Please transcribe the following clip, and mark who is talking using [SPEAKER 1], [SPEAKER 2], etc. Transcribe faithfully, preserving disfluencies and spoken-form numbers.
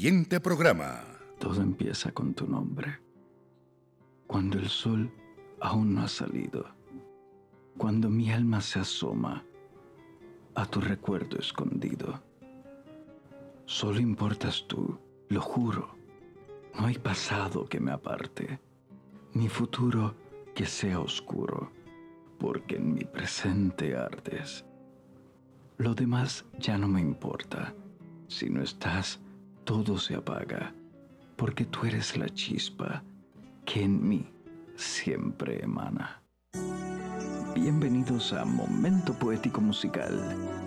[SPEAKER 1] siguiente programa.
[SPEAKER 2] Todo empieza con tu nombre. Cuando el sol aún no ha salido. Cuando mi alma se asoma a tu recuerdo escondido. Solo importas tú, lo juro. No hay pasado que me aparte, ni futuro que sea oscuro, porque en mi presente ardes. Lo demás ya no me importa. Si no estás, todo se apaga, porque tú eres la chispa que en mí siempre emana. Bienvenidos a Momento Poético Musical,